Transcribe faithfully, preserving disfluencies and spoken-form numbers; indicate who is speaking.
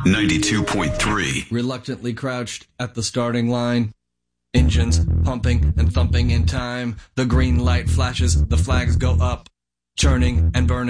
Speaker 1: ninety-two point three.
Speaker 2: Reluctantly crouched at the starting line. Engines pumping and thumping in time. The green light flashes, the flags go up. Churning and burning.